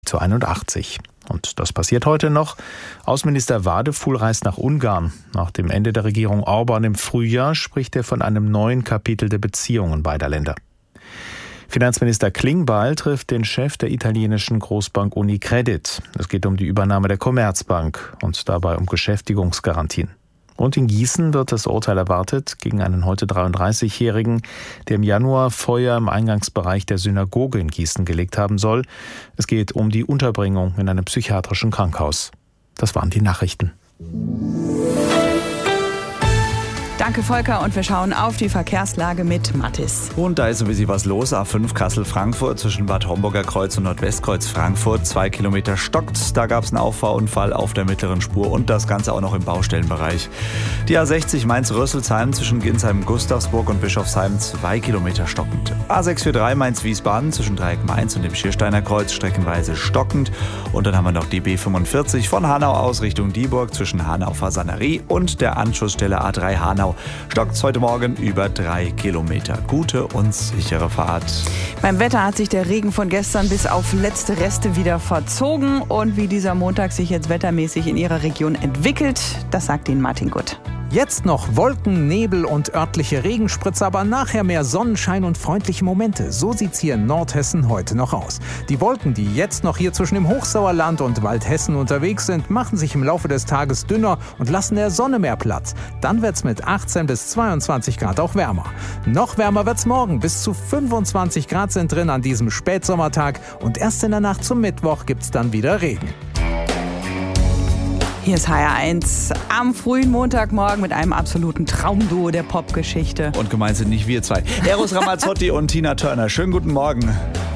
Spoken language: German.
90:81. Und das passiert heute noch. Außenminister Wadefuhl reist nach Ungarn. Nach dem Ende der Regierung Orban im Frühjahr spricht er von einem neuen Kapitel der Beziehungen beider Länder. Finanzminister Klingbeil trifft den Chef der italienischen Großbank Unicredit. Es geht um die Übernahme der Commerzbank und dabei um Beschäftigungsgarantien. Und in Gießen wird das Urteil erwartet gegen einen heute 33-Jährigen, der im Januar Feuer im Eingangsbereich der Synagoge in Gießen gelegt haben soll. Es geht um die Unterbringung in einem psychiatrischen Krankenhaus. Das waren die Nachrichten. Danke, Volker. Und wir schauen auf die Verkehrslage mit Mathis. Und da ist ein bisschen was los. A5 Kassel-Frankfurt zwischen Bad Homburger Kreuz und Nordwestkreuz Frankfurt. 2 Kilometer stockt. Da gab es einen Auffahrunfall auf der mittleren Spur und das Ganze auch noch im Baustellenbereich. Die A60 Mainz-Rüsselsheim zwischen Ginsheim-Gustavsburg und Bischofsheim 2 Kilometer stockend. A643 Mainz-Wiesbaden zwischen Dreieck Mainz und dem Schiersteiner Kreuz streckenweise stockend. Und dann haben wir noch die B45 von Hanau aus Richtung Dieburg zwischen Hanau-Fasanerie und der Anschlussstelle A3 Hanau. Stockt heute Morgen über 3 Kilometer. Gute und sichere Fahrt. Beim Wetter hat sich der Regen von gestern bis auf letzte Reste wieder verzogen. Und wie dieser Montag sich jetzt wettermäßig in Ihrer Region entwickelt, das sagt Ihnen Martin Gutt. Jetzt noch Wolken, Nebel und örtliche Regenspritzer, aber nachher mehr Sonnenschein und freundliche Momente. So sieht's hier in Nordhessen heute noch aus. Die Wolken, die jetzt noch hier zwischen dem Hochsauerland und Waldhessen unterwegs sind, machen sich im Laufe des Tages dünner und lassen der Sonne mehr Platz. Dann wird's mit 18 bis 22 Grad auch wärmer. Noch wärmer wird's morgen. Bis zu 25 Grad sind drin an diesem Spätsommertag. Und erst in der Nacht zum Mittwoch gibt's dann wieder Regen. Hier ist HR1 am frühen Montagmorgen mit einem absoluten Traumduo der Popgeschichte. Und gemeint sind nicht wir zwei. Eros Ramazzotti und Tina Turner. Schönen guten Morgen.